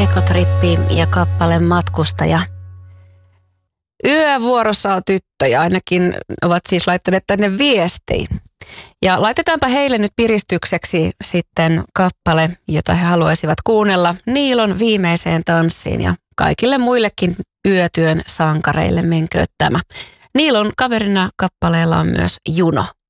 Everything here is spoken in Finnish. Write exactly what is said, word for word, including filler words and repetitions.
Ekotrippi ja kappale Matkustaja. Yövuorossa on tyttöjä, ainakin ovat siis laittaneet tänne viestiin. Ja laitetaanpa heille nyt piristykseksi sitten kappale, jota he haluaisivat kuunnella Niilon Viimeiseen tanssiin, ja kaikille muillekin yötyön sankareille menkööt tämä. Niilon kaverina kappaleella on myös Juno.